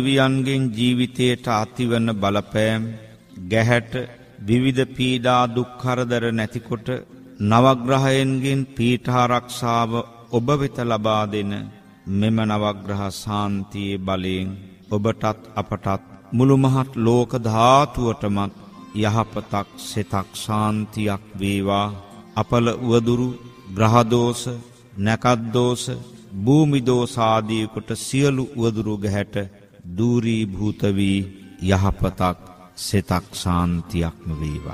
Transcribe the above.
දෙවියන්ගෙන් ජීවිතයට ඇතිවන බලපෑම් ගැහැට විවිධ පීඩා දුක් කරදර නැතිකොට නවග්‍රහයන්ගෙන් පීඨාරක්ෂාව ඔබ වෙත ලබා දෙන මෙම නවග්‍රහ ශාන්තියේ බලයෙන් ඔබටත් අපටත් මුළු මහත් ලෝක ධාතුවටමත් යහපතක් සිතක් ශාන්තියක් වේවා. අපල උවදුරු ග්‍රහ දෝෂ නැකත් දෝෂ භූමි දෝෂ ආදී කොට සියලු උවදුරු ගැහැට දූරීභූත වී යහපතක් සිතක් ශාන්තියක්ම වේවා.